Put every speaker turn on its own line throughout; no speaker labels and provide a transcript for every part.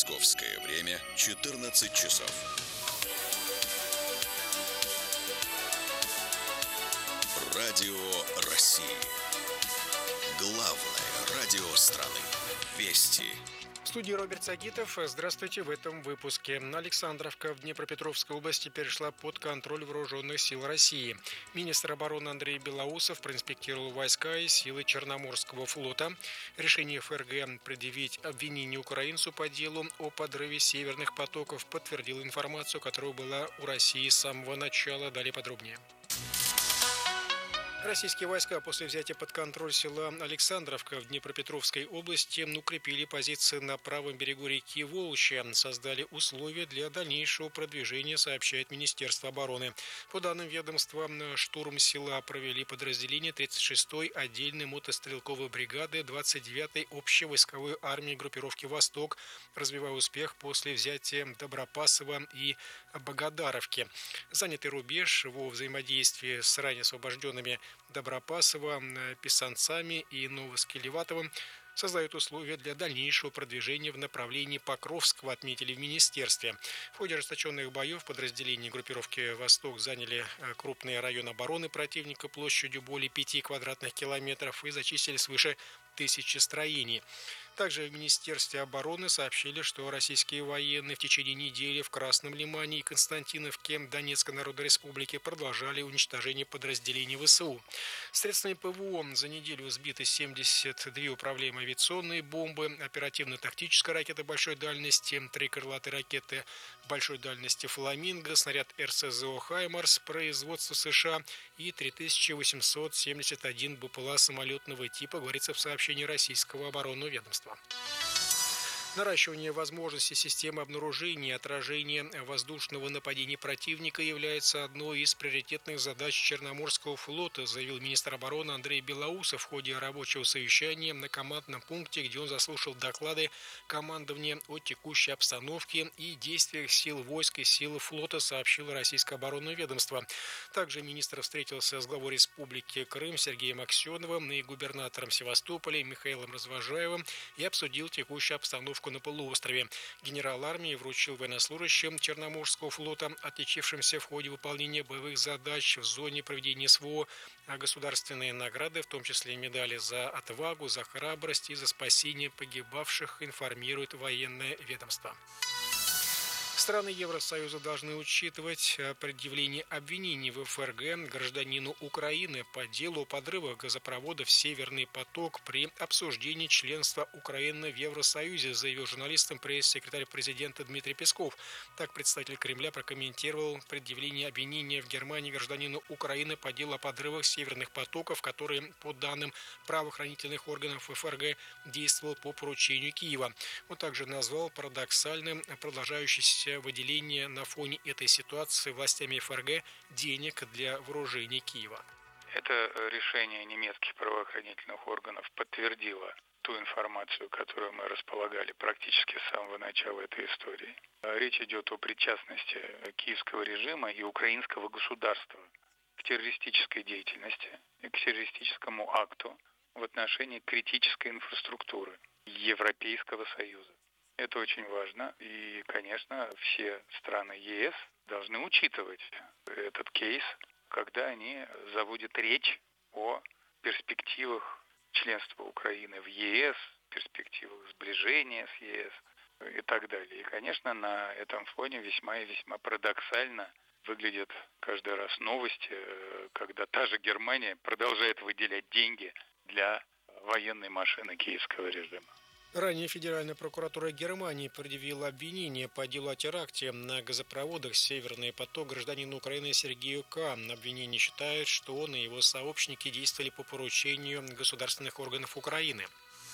Московское время 14 часов. Радио России. Главное радио страны. Вести.
В студии Роберт Сагитов. Здравствуйте. В этом выпуске. Александровка в Днепропетровской области перешла под контроль вооруженных сил России. Министр обороны Андрей Белоусов проинспектировал войска и силы Черноморского флота. Решение ФРГ предъявить обвинение украинцу по делу о подрыве северных потоков подтвердило информацию, которая была у России с самого начала. Далее подробнее. Российские войска после взятия под контроль села Александровка в Днепропетровской области укрепили позиции на правом берегу реки Волчья, создали условия для дальнейшего продвижения, сообщает Министерство обороны. По данным ведомства, штурм села провели подразделения 36-й отдельной мотострелковой бригады 29-й общевойсковой армии группировки «Восток», развивая успех после взятия Добропасова и Богодаровки. Занятый рубеж во взаимодействии с ранее освобожденными Добропасова, Писанцами и Новоскелеватовым создают условия для дальнейшего продвижения в направлении Покровского, отметили в министерстве. В ходе ожесточенных боев подразделения группировки «Восток» заняли крупный район обороны противника площадью более 5 квадратных километров и зачистили свыше 1000 строений. Также в Министерстве обороны сообщили, что российские военные в течение недели в Красном Лимане и Константиновке Донецкой Народной Республики продолжали уничтожение подразделений ВСУ. Средствами ПВО за неделю сбиты 72 управляемые авиационные бомбы, оперативно-тактическая ракета большой дальности, 3 крылатые ракеты большой дальности «Фламинго», снаряд РСЗО «Хаймарс» производства США и 3871 БПЛА самолетного типа, говорится в сообщении российского оборонного ведомства. Наращивание возможностей системы обнаружения и отражения воздушного нападения противника является одной из приоритетных задач Черноморского флота, заявил министр обороны Андрей Белоусов в ходе рабочего совещания на командном пункте, где он заслушал доклады командования о текущей обстановке и действиях сил войск и сил флота, сообщило российское оборонное ведомство. Также министр встретился с главой Республики Крым Сергеем Аксеновым и губернатором Севастополя Михаилом Развожаевым и обсудил текущую обстановку на полуострове. Генерал армии вручил военнослужащим Черноморского флота, отличившимся в ходе выполнения боевых задач в зоне проведения СВО, государственные награды, в том числе медали за отвагу, за храбрость и за спасение погибавших, информирует военное ведомство. Страны Евросоюза должны учитывать предъявление обвинений в ФРГ гражданину Украины по делу о подрывах газопроводов «Северный поток» при обсуждении членства Украины в Евросоюзе, заявил журналистам пресс-секретарь президента Дмитрий Песков. Так представитель Кремля прокомментировал предъявление обвинения в Германии гражданину Украины по делу о подрывах «Северных потоков», который, по данным правоохранительных органов ФРГ, действовал по поручению Киева. Он также назвал парадоксальным продолжающийся выделение на фоне этой ситуации властями ФРГ денег для вооружения Киева.
Это решение немецких правоохранительных органов подтвердило ту информацию, которую мы располагали практически с самого начала этой истории. Речь идет о причастности киевского режима и украинского государства к террористической деятельности и к террористическому акту в отношении критической инфраструктуры Европейского Союза. Это очень важно, и, конечно, все страны ЕС должны учитывать этот кейс, когда они заводят речь о перспективах членства Украины в ЕС, перспективах сближения с ЕС и так далее. И, конечно, на этом фоне весьма и весьма парадоксально выглядят каждый раз новости, когда та же Германия продолжает выделять деньги для военной машины киевского режима.
Ранее Федеральная прокуратура Германии предъявила обвинение по делу о теракте на газопроводах «Северный поток» гражданину Украины Сергею К. Обвинение считает, что он и его сообщники действовали по поручению государственных органов Украины.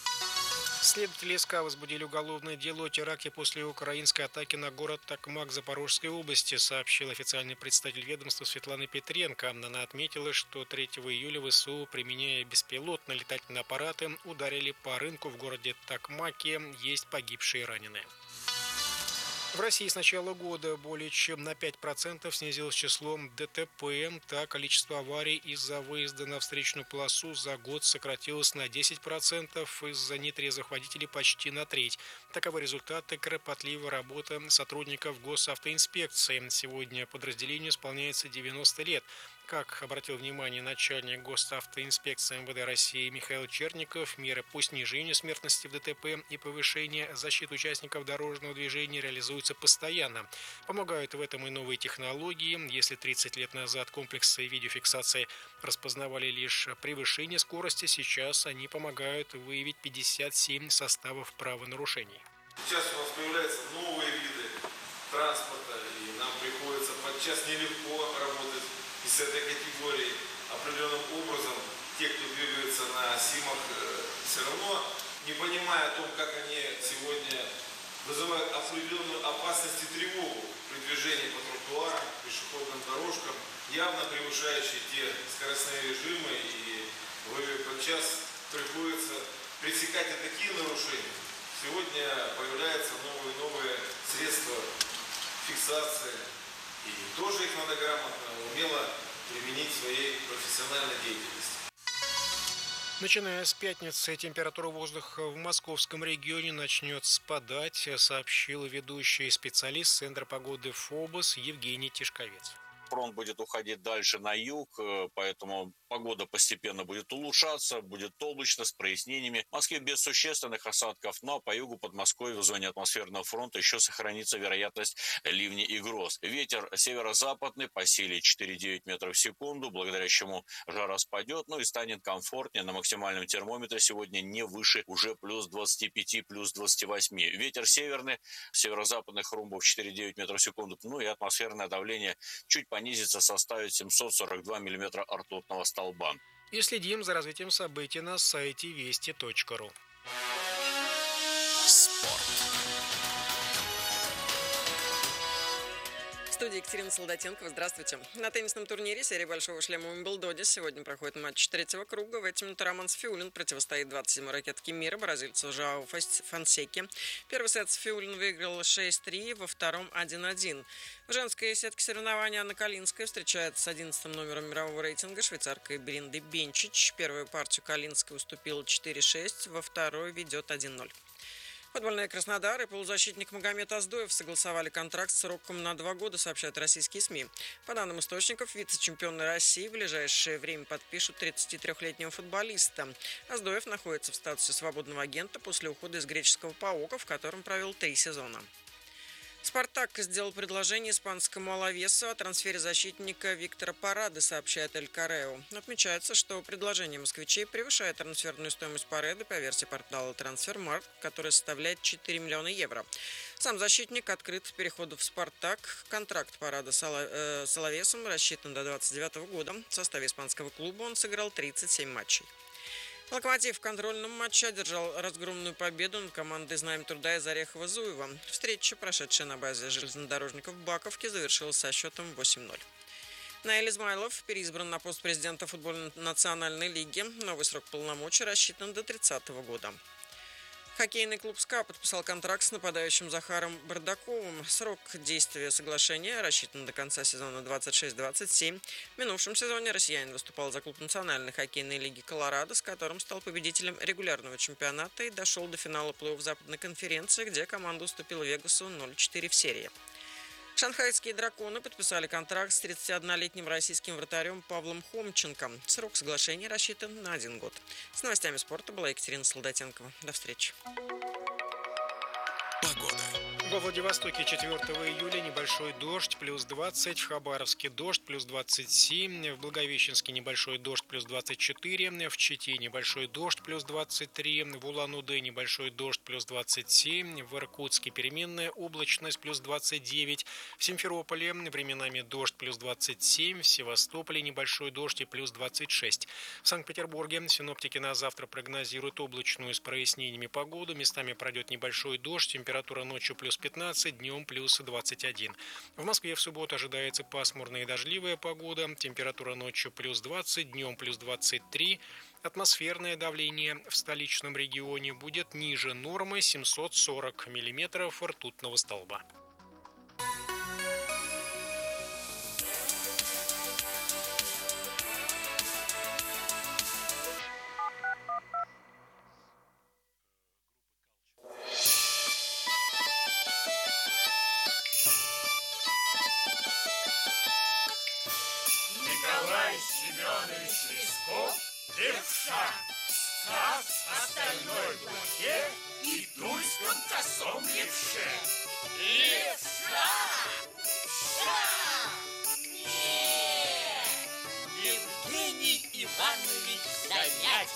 Следователи СК возбудили уголовное дело о теракте после украинской атаки на город Токмак Запорожской области, сообщил официальный представитель ведомства Светлана Петренко. Она отметила, что 3 июля ВСУ, применяя беспилотные летательные аппараты, ударили по рынку в городе Токмаке. Есть погибшие и раненые. В России с начала года более чем на 5% снизилось число ДТП. Так, количество аварий из-за выезда на встречную полосу за год сократилось на 10%, из-за нетрезвых водителей почти на треть. Таковы результаты кропотливой работы сотрудников госавтоинспекции. Сегодня подразделению исполняется 90 лет. Как обратил внимание начальник госавтоинспекции МВД России Михаил Черников, меры по снижению смертности в ДТП и повышению защиты участников дорожного движения реализуются постоянно. Помогают в этом и новые технологии. Если 30 лет назад комплексы видеофиксации распознавали лишь превышение скорости, сейчас они помогают выявить 57 составов правонарушений.
Сейчас у нас появляются новые виды транспорта, и нам приходится подчас нелегко работать и с этой категорией. Определенным образом те, кто двигается на СИМах, все равно, не понимая о том, как они сегодня вызывают определенную опасность и тревогу при движении по тротуарам, пешеходным дорожкам, явно превышающие те скоростные режимы, и подчас приходится пресекать и такие нарушения. Сегодня появляются новые средства фиксации, и тоже их надо грамотно, умело применить в своей профессиональной деятельности.
Начиная с пятницы температура воздуха в московском регионе начнет спадать, сообщил ведущий специалист Центра погоды ФОБОС Евгений Тишковец.
Фронт будет уходить дальше на юг, поэтому погода постепенно будет улучшаться, будет облачно, с прояснениями. В Москве без существенных осадков, но по югу Подмосковья в зоне атмосферного фронта еще сохранится вероятность ливней и гроз. Ветер северо-западный по силе 4,9 метров в секунду, благодаря чему жара спадет, и станет комфортнее. На максимальном термометре сегодня не выше уже плюс 25, плюс 28. Ветер северный, северо-западных румбов 4,9 метров в секунду, и атмосферное давление чуть понизится, составит 742 миллиметра ртутного столба.
И следим за развитием событий на сайте вести.ру.
Спорт.
В студии Екатерина Солдатенкова. Здравствуйте. На теннисном турнире серии Большого шлема в Уимблдоне сегодня проходит матч третьего круга. В эти минуты Роман Сафиуллин противостоит 27-й ракетке мира, бразильцу Жоау Фонсеке. Первый сет Сафиуллин выиграл 6-3, во втором 1-1. В женской сетке соревнования Анна Калинская встречается с 11-м номером мирового рейтинга швейцаркой Бринды Бенчич. Первую партию Калинская уступила 4-6, во второй ведет 1-0. Футбольный Краснодар и полузащитник Магомед Аздоев согласовали контракт с сроком на 2 года, сообщают российские СМИ. По данным источников, вице-чемпионы России в ближайшее время подпишут 33-летнего футболиста. Аздоев находится в статусе свободного агента после ухода из греческого ПАОКа, в котором провел 3 сезона. «Спартак» сделал предложение испанскому Алавесу о трансфере защитника Виктора Парады, сообщает Эль Коррео. Отмечается, что предложение москвичей превышает трансферную стоимость Парады по версии портала Трансфермаркт, которая составляет 4 миллиона евро. Сам защитник открыт к переходу в «Спартак». Контракт Парада с Алавесом рассчитан до 2029 года. В составе испанского клуба он сыграл 37 матчей. «Локомотив» в контрольном матче одержал разгромную победу над командой «Знамя труда» из Орехова-Зуева. Встреча, прошедшая на базе железнодорожников в Баковке, завершилась со счетом 8-0. Наиль Измайлов переизбран на пост президента футбольной национальной лиги. Новый срок полномочий рассчитан до 30 года. Хоккейный клуб «СКА» подписал контракт с нападающим Захаром Бардаковым. Срок действия соглашения рассчитан до конца сезона 26-27. В минувшем сезоне россиянин выступал за клуб национальной хоккейной лиги «Колорадо», с которым стал победителем регулярного чемпионата и дошел до финала плей-офф Западной конференции, где команда уступила Вегасу 0-4 в серии. Шанхайские «Драконы» подписали контракт с 31-летним российским вратарем Павлом Хомченко. Срок соглашения рассчитан на 1 год. С новостями спорта была Екатерина Солдатенкова. До встречи.
Погода.
Во Владивостоке 4 июля небольшой дождь, плюс 20, в Хабаровске дождь, плюс 27, в Благовещенске небольшой дождь, плюс 24, в Чите небольшой дождь, плюс 23, в Улан-Удэ небольшой дождь, плюс 27, в Иркутске переменная облачность, плюс 29, в Симферополе временами дождь, плюс 27, в Севастополе небольшой дождь и плюс 26. В Санкт-Петербурге синоптики на завтра прогнозируют облачную с прояснениями погоду, местами пройдет небольшой дождь, температура ночью плюс 15, днем плюс 21. В Москве в субботу ожидается пасмурная и дождливая погода. Температура ночью плюс 20, днем плюс 23. Атмосферное давление в столичном регионе будет ниже нормы 740 миллиметров ртутного столба.
Семенович Лесков, левша, сказ о стальной блоке и тульском косом левше. Левша! Ша! Нет! Евгений Иванович Занятий.